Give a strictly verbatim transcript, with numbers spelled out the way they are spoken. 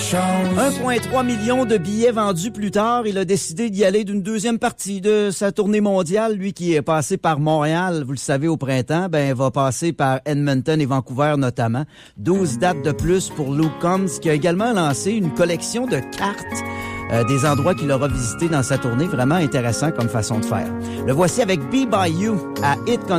un virgule trois million de billets vendus plus tard. Il a décidé d'y aller d'une deuxième partie de sa tournée mondiale. Lui qui est passé par Montréal, vous le savez, au printemps, ben va passer par Edmonton et Vancouver notamment. douze dates de plus pour Luke Combs, qui a également lancé une collection de cartes euh, des endroits qu'il aura visités dans sa tournée. Vraiment intéressant comme façon de faire. Le voici avec Be By You à Hit